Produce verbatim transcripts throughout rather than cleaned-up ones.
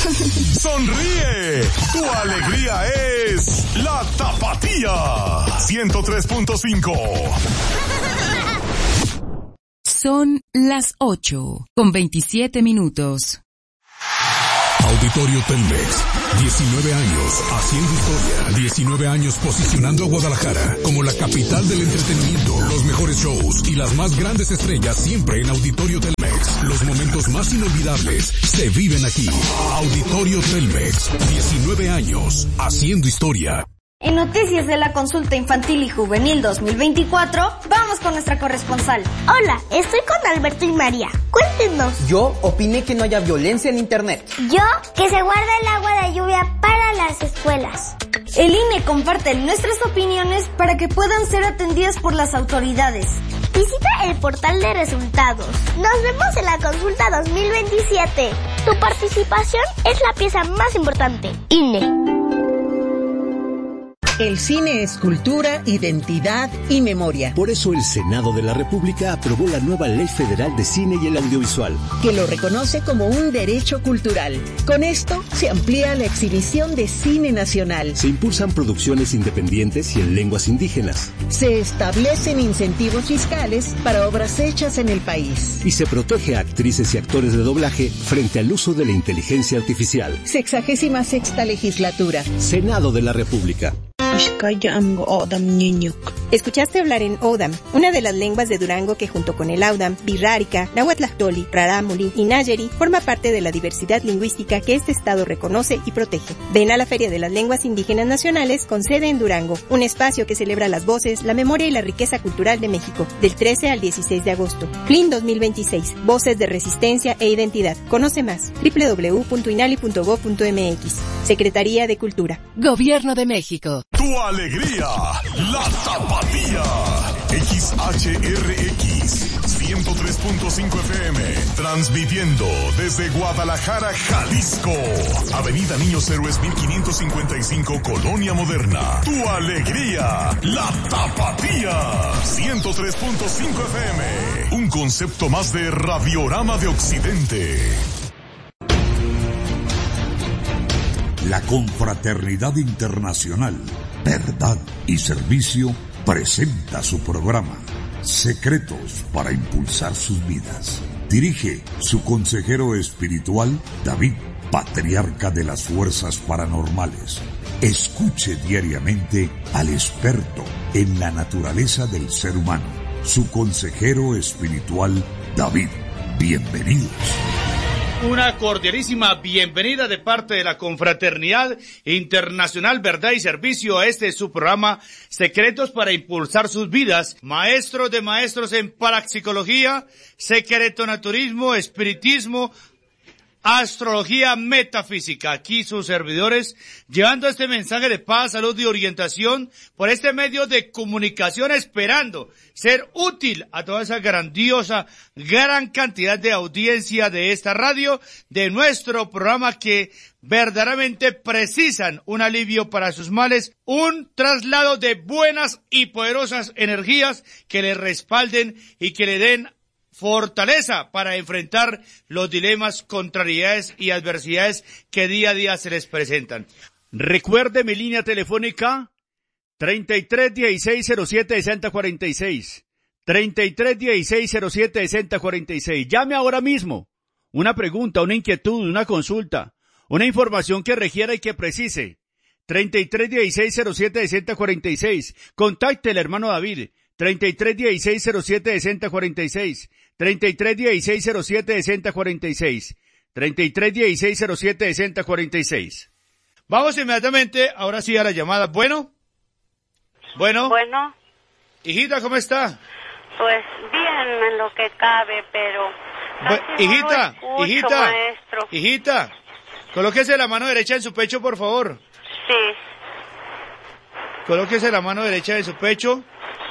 Sonríe, tu alegría es la Tapatía. ciento tres punto cinco. Son las ocho, con veintisiete minutos. Auditorio Telmex, diecinueve años haciendo historia, diecinueve años posicionando a Guadalajara como la capital del entretenimiento, los mejores shows y las más grandes estrellas siempre en Auditorio Telmex. Los momentos más inolvidables se viven aquí. Auditorio Telmex, diecinueve años haciendo historia. En Noticias de la Consulta Infantil y Juvenil dos mil veinticuatro, vamos con nuestra corresponsal. Hola, estoy con Alberto y María. Cuéntenos. Yo opiné que no haya violencia en internet. Yo, que se guarda el agua de lluvia para las escuelas. El I N E comparte nuestras opiniones para que puedan ser atendidas por las autoridades. Visita el portal de resultados. Nos vemos en la consulta dos mil veintisiete. Tu participación es la pieza más importante. I N E. El cine es cultura, identidad y memoria. Por eso el Senado de la República aprobó la nueva Ley Federal de Cine y el Audiovisual, que lo reconoce como un derecho cultural. Con esto se amplía la exhibición de cine nacional. Se impulsan producciones independientes y en lenguas indígenas. Se establecen incentivos fiscales para obras hechas en el país. Y se protege a actrices y actores de doblaje frente al uso de la inteligencia artificial. Sexagésima sexta legislatura. Senado de la República. Escuchaste hablar en Odam, una de las lenguas de Durango que junto con el Audam, Birrárica, Nahuatlactoli, Rarámuri y Nayeri forma parte de la diversidad lingüística que este estado reconoce y protege. Ven a la Feria de las Lenguas Indígenas Nacionales con sede en Durango, un espacio que celebra las voces, la memoria y la riqueza cultural de México, del trece al dieciséis de agosto. F L I N dos mil veintiséis, Voces de Resistencia e Identidad. Conoce más, doble u doble u doble u punto inali punto gob punto eme equis. Secretaría de Cultura. Gobierno de México. Tu alegría, la Tapatía. X H R X, ciento tres punto cinco F M, transmitiendo desde Guadalajara, Jalisco. Avenida Niños Héroes mil quinientos cincuenta y cinco, Colonia Moderna. Tu alegría, la Tapatía. ciento tres punto cinco F M, un concepto más de Radiorama de Occidente. La Confraternidad Internacional, Verdad y Servicio presenta su programa Secretos para Impulsar Sus Vidas. Dirige su consejero espiritual David, patriarca de las fuerzas paranormales. Escuche diariamente al experto en la naturaleza del ser humano, su consejero espiritual David. Bienvenidos. Una cordialísima bienvenida de parte de la Confraternidad Internacional Verdad y Servicio a este su programa Secretos para Impulsar Sus Vidas. Maestros de maestros en parapsicología, secretonaturismo, espiritismo, astrología metafísica. Aquí sus servidores llevando este mensaje de paz, salud y orientación por este medio de comunicación, esperando ser útil a toda esa grandiosa, gran cantidad de audiencia de esta radio, de nuestro programa que verdaderamente precisan un alivio para sus males, un traslado de buenas y poderosas energías que le respalden y que le den fortaleza para enfrentar los dilemas, contrariedades y adversidades que día a día se les presentan. Recuerde mi línea telefónica treinta y tres dieciséis cero siete sesenta cuarenta y seis, treinta y tres dieciséis cero siete sesenta cuarenta y seis. Llame ahora mismo. Una pregunta, una inquietud, una consulta, una información que requiera y que precise. treinta y tres dieciséis cero siete sesenta cuarenta y seis. Contacte al hermano David. treinta y tres dieciséis cero siete sesenta cuarenta y seis, treinta y tres dieciséis cero siete sesenta cuarenta y seis, treinta y tres dieciséis cero siete sesenta cuarenta y seis. Vamos inmediatamente, ahora sí a la llamada. Bueno, bueno, bueno, hijita, ¿cómo está? Pues bien en lo que cabe, pero casi Bu- hijita, no lo escucho, hijita, maestro. hijita, colóquese la mano derecha en su pecho, por favor. Sí. Colóquese la mano derecha en su pecho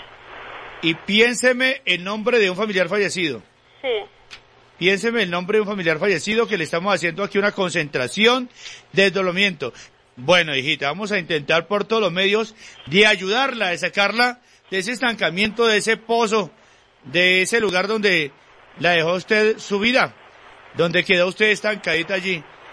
y piénseme el nombre de un familiar fallecido. Sí. Piénseme el nombre de un familiar fallecido que le estamos haciendo aquí una concentración de dolimiento. Bueno, hijita, vamos a intentar por todos los medios de ayudarla, de sacarla de ese estancamiento, de ese pozo, de ese lugar donde la dejó usted su vida, donde quedó usted estancadita allí.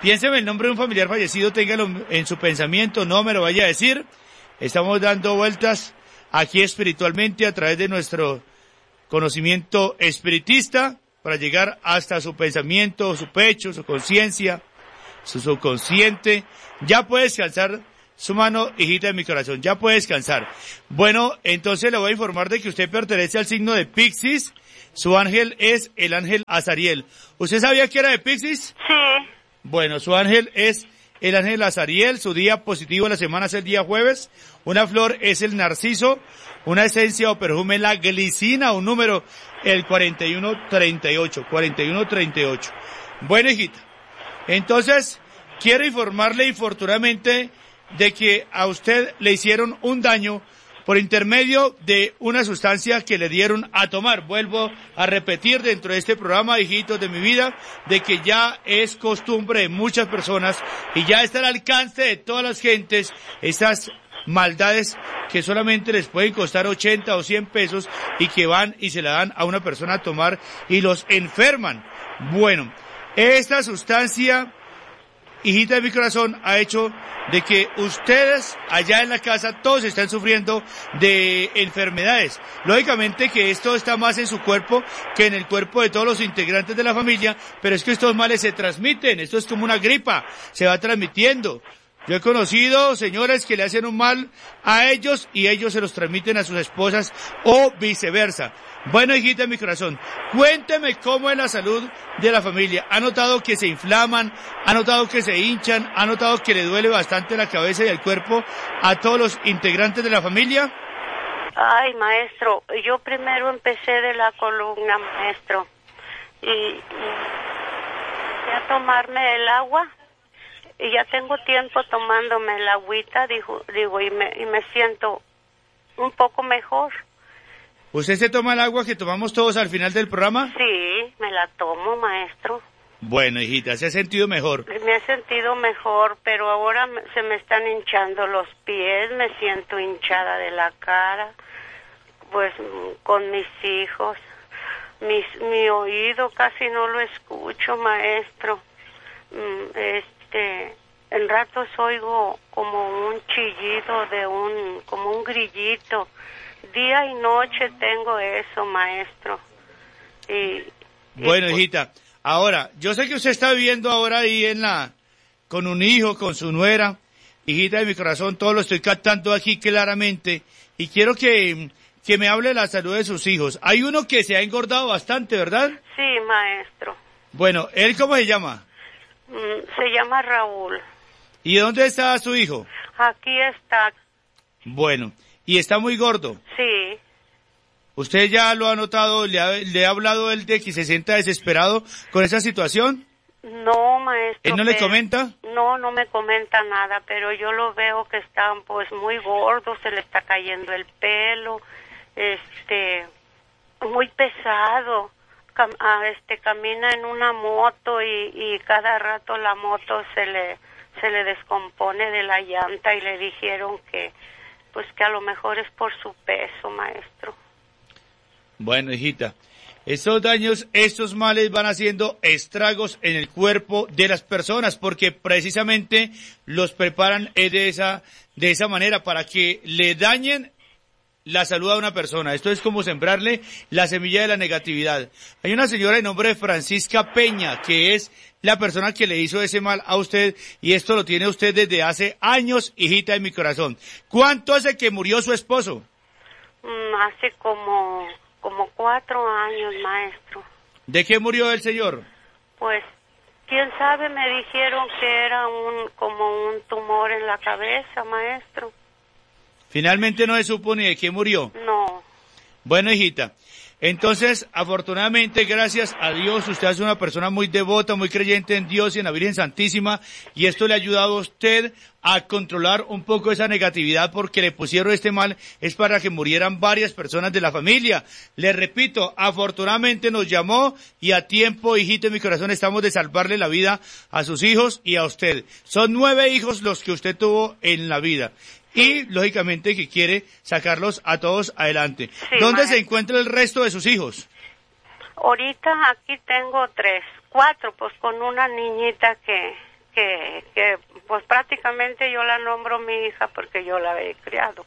Piénseme el nombre de un familiar fallecido, téngalo en su pensamiento, no me lo vaya a decir. Estamos dando vueltas aquí espiritualmente a través de nuestro conocimiento espiritista para llegar hasta su pensamiento, su pecho, su conciencia, su subconsciente. Ya puede descansar su mano, hijita de mi corazón, ya puede descansar. Bueno, entonces le voy a informar de que usted pertenece al signo de Piscis. Su ángel es el ángel Azariel. ¿Usted sabía que era de Piscis? Sí. Bueno, su ángel es el ángel Azariel. Su día positivo de la semana es el día jueves. Una flor es el narciso. Una esencia o perfume la glicina. Un número, el cuarenta y uno treinta y ocho. cuarenta y uno treinta y ocho. Bueno, hijita. Entonces, quiero informarle infortunadamente de que a usted le hicieron un daño por intermedio de una sustancia que le dieron a tomar. Vuelvo a repetir dentro de este programa, hijitos de mi vida, de que ya es costumbre de muchas personas y ya está al alcance de todas las gentes estas maldades que solamente les pueden costar ochenta o cien pesos y que van y se la dan a una persona a tomar y los enferman. Bueno, esta sustancia, hijita de mi corazón, ha hecho de que ustedes allá en la casa todos están sufriendo de enfermedades. Lógicamente que esto está más en su cuerpo que en el cuerpo de todos los integrantes de la familia, pero es que estos males se transmiten, esto es como una gripa, se va transmitiendo. Yo he conocido señores que le hacen un mal a ellos y ellos se los transmiten a sus esposas o viceversa. Bueno, hijita de mi corazón, cuénteme cómo es la salud de la familia. ¿Ha notado que se inflaman? ¿Ha notado que se hinchan? ¿Ha notado que le duele bastante la cabeza y el cuerpo a todos los integrantes de la familia? Ay, maestro, yo primero empecé de la columna, maestro, y, y empecé a tomarme el agua, y ya tengo tiempo tomándome el agüita, digo, digo y, me, y me siento un poco mejor. ¿Usted se toma el agua que tomamos todos al final del programa? Sí, me la tomo, maestro. Bueno, hijita, ¿se ha sentido mejor? Me he sentido mejor, pero ahora se me están hinchando los pies, me siento hinchada de la cara, pues con mis hijos. Mis, mi oído casi no lo escucho, maestro. Este, en ratos oigo como un chillido de un, como un grillito. Día y noche tengo eso, maestro. Y, bueno, y, hijita, ahora, yo sé que usted está viviendo ahora ahí en la, con un hijo, con su nuera. Hijita de mi corazón, todo lo estoy captando aquí claramente. Y quiero que, que me hable de la salud de sus hijos. Hay uno que se ha engordado bastante, ¿verdad? Sí, maestro. Bueno, ¿él cómo se llama? Mm, se llama Raúl. ¿Y dónde está su hijo? Aquí está. Bueno. ¿Y está muy gordo? Sí. ¿Usted ya lo ha notado, le ha, le ha hablado él de que se sienta desesperado con esa situación? No, maestro. ¿Él no le comenta? No, no me comenta nada, pero yo lo veo que está pues muy gordo, se le está cayendo el pelo, este, muy pesado, Cam, ah, este, camina en una moto y, y cada rato la moto se le, se le descompone de la llanta y le dijeron que pues que a lo mejor es por su peso, maestro. Bueno, hijita, estos daños, estos males van haciendo estragos en el cuerpo de las personas, porque precisamente los preparan de esa, de esa manera, para que le dañen la salud a una persona. Esto es como sembrarle la semilla de la negatividad. Hay una señora de nombre Francisca Peña, que es la persona que le hizo ese mal a usted, y esto lo tiene usted desde hace años, hijita de mi corazón. ¿Cuánto hace que murió su esposo? Mm, hace como, como cuatro años, maestro. ¿De qué murió el señor? Pues, quién sabe, me dijeron que era un, como un tumor en la cabeza, maestro. Finalmente no se supo ni de qué murió. No. Bueno, hijita, entonces, afortunadamente, gracias a Dios, usted es una persona muy devota, muy creyente en Dios y en la Virgen Santísima, y esto le ha ayudado a usted a controlar un poco esa negatividad, porque le pusieron este mal, es para que murieran varias personas de la familia. Le repito, afortunadamente nos llamó, y a tiempo, hijito de mi corazón, estamos de salvarle la vida a sus hijos y a usted. Son nueve hijos los que usted tuvo en la vida. Y, lógicamente, que quiere sacarlos a todos adelante. Sí, ¿dónde maestra. se encuentra el resto de sus hijos? Ahorita aquí tengo tres, cuatro, pues con una niñita que, que, que pues prácticamente yo la nombro mi hija porque yo la he criado.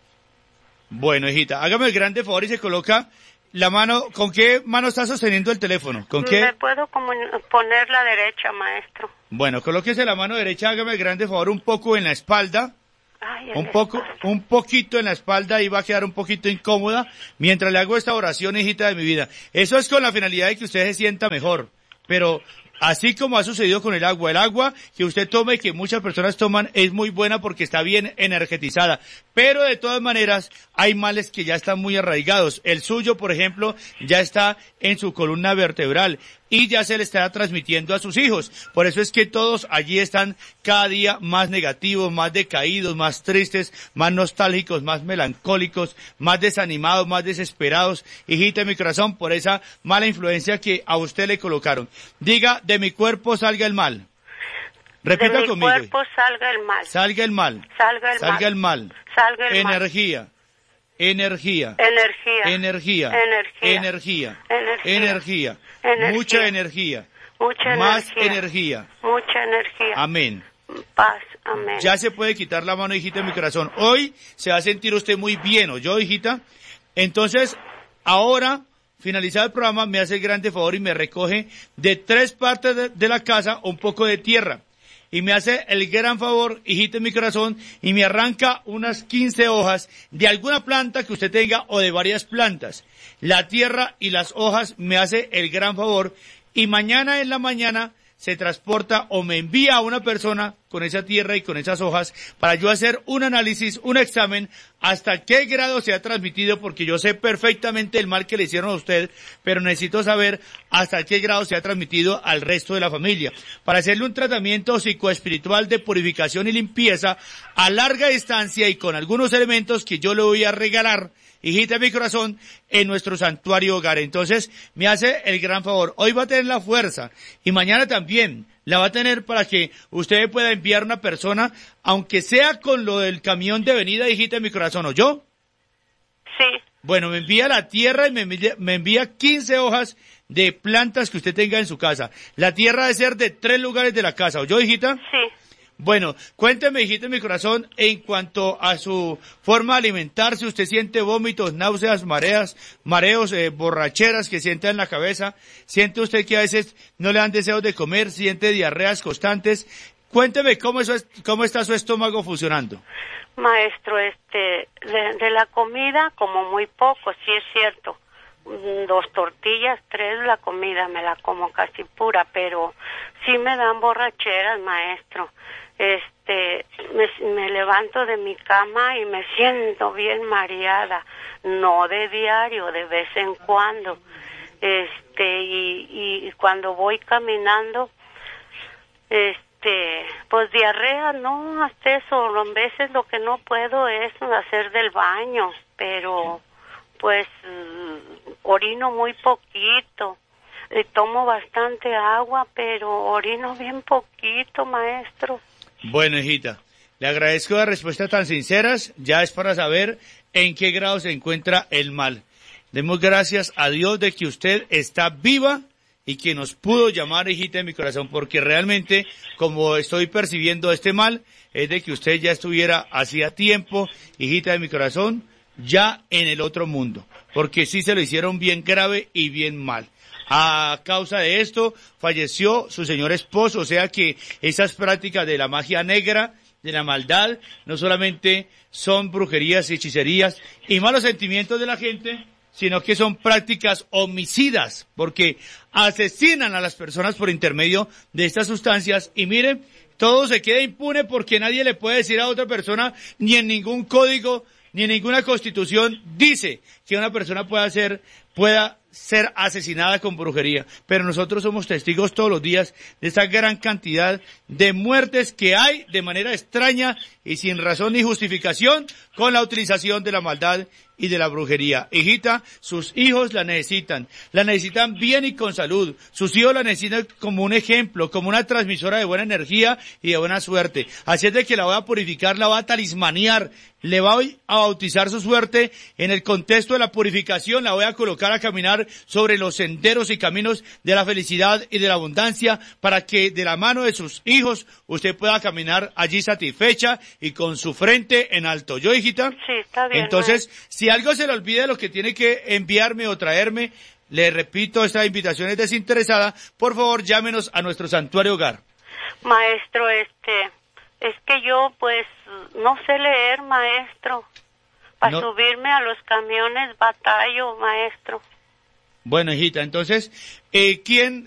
Bueno, hijita, hágame el grande favor y se coloca la mano. ¿Con qué mano está sosteniendo el teléfono? ¿Con qué? ¿Me puedo poner la derecha, maestro? Bueno, colóquese la mano derecha, hágame el grande favor un poco en la espalda. Ay, un poco, espalda. un poquito en la espalda y va a quedar un poquito incómoda mientras le hago esta oración, hijita de mi vida. Eso es con la finalidad de que usted se sienta mejor, pero así como ha sucedido con el agua, el agua que usted toma y que muchas personas toman es muy buena porque está bien energetizada, pero de todas maneras hay males que ya están muy arraigados. El suyo, por ejemplo, ya está en su columna vertebral y ya se le está transmitiendo a sus hijos. Por eso es que todos allí están cada día más negativos, más decaídos, más tristes, más nostálgicos, más melancólicos, más desanimados, más desesperados. Hijita de mi corazón, por esa mala influencia que a usted le colocaron. Diga, de mi cuerpo salga el mal. Repita de mi conmigo. cuerpo salga el mal. Salga el mal. Salga el salga mal. el mal. Salga el energía. mal. Energía. Energía. Energía. Energía. Energía. Energía. Energía. Mucha energía. Mucha Más energía. energía. Mucha energía. Amén. Paz. Amén. Ya se puede quitar la mano, hijita de mi corazón. Hoy se va a sentir usted muy bien, ¿o yo, hijita? Entonces, ahora, finalizado el programa, me hace el grande favor y me recoge de tres partes de, de la casa un poco de tierra. Y me hace el gran favor, hijita de mi corazón, y me arranca unas quince hojas de alguna planta que usted tenga o de varias plantas. La tierra y las hojas me hace el gran favor y mañana en la mañana se transporta o me envía a una persona con esa tierra y con esas hojas para yo hacer un análisis, un examen, hasta qué grado se ha transmitido, porque yo sé perfectamente el mal que le hicieron a usted, pero necesito saber hasta qué grado se ha transmitido al resto de la familia, para hacerle un tratamiento psicoespiritual de purificación y limpieza a larga distancia y con algunos elementos que yo le voy a regalar, hijita de mi corazón, en nuestro santuario hogar. Entonces, me hace el gran favor. Hoy va a tener la fuerza y mañana también la va a tener para que usted pueda enviar una persona, aunque sea con lo del camión de venida, hijita de mi corazón, ¿o yo? Sí. Bueno, me envía la tierra y me envía, me envía quince hojas de plantas que usted tenga en su casa. La tierra debe ser de tres lugares de la casa, ¿o yo, hijita? Sí. Bueno, cuénteme, hijita de mi corazón, en cuanto a su forma de alimentarse, usted siente vómitos, náuseas, mareas, mareos, eh, borracheras que siente en la cabeza, siente usted que a veces no le dan deseos de comer, siente diarreas constantes. Cuénteme cómo, eso es, cómo está su estómago funcionando. Maestro, este, de, de la comida como muy poco, sí es cierto. Dos tortillas, tres, la comida me la como casi pura, pero sí me dan borracheras, maestro. Este, me, me levanto de mi cama y me siento bien mareada, no de diario, de vez en cuando. Este, y, y cuando voy caminando, este, pues diarrea, no, hasta eso, a veces lo que no puedo es hacer del baño, pero pues orino muy poquito, y tomo bastante agua, pero orino bien poquito, maestro. Bueno, hijita, le agradezco las respuestas tan sinceras, ya es para saber en qué grado se encuentra el mal. Demos gracias a Dios de que usted está viva y que nos pudo llamar, hijita de mi corazón, porque realmente, como estoy percibiendo este mal, es de que usted ya estuviera hacía tiempo, hijita de mi corazón, ya en el otro mundo, porque sí se lo hicieron bien grave y bien mal. A causa de esto falleció su señor esposo, o sea que esas prácticas de la magia negra, de la maldad, no solamente son brujerías y hechicerías y malos sentimientos de la gente, sino que son prácticas homicidas, porque asesinan a las personas por intermedio de estas sustancias. Y miren, todo se queda impune porque nadie le puede decir a otra persona, ni en ningún código, ni en ninguna constitución dice que una persona pueda ser, pueda ser asesinada con brujería. Pero nosotros somos testigos todos los días de esta gran cantidad de muertes que hay de manera extraña y sin razón ni justificación con la utilización de la maldad y de la brujería. Hijita, sus hijos la necesitan, la necesitan bien y con salud. Sus hijos la necesitan como un ejemplo, como una transmisora de buena energía y de buena suerte. Así es de que la voy a purificar, la voy a talismanear, le voy a bautizar su suerte en el contexto de la purificación, la voy a colocar colocar a caminar sobre los senderos y caminos de la felicidad y de la abundancia, para que de la mano de sus hijos usted pueda caminar allí satisfecha y con su frente en alto. ¿Yo, hijita? Sí, está bien. Entonces, maestro. si algo se le olvida de lo que tiene que enviarme o traerme, le repito, esta invitación es desinteresada. Por favor, llámenos a nuestro santuario hogar. Maestro, este, es que yo pues no sé leer, maestro. Para No. subirme a los camiones batallo, maestro. Bueno, hijita, entonces, eh, ¿quién